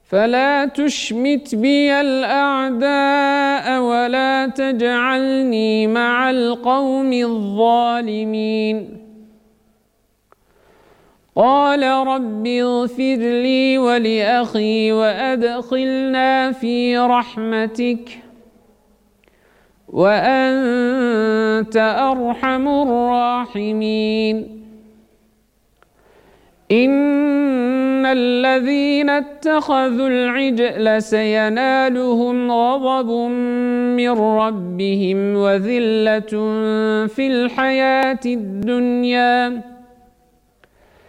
فلا تشمت بي الأعداء ولا تجعلني مع القوم الظالمين. قال رب اغفر لي ولأخي وأدخلنا في رحمتك وأنت أرحم الراحمين. إن الذين اتخذوا العجل سينالهم غضب من ربهم وذلة في الحياة الدنيا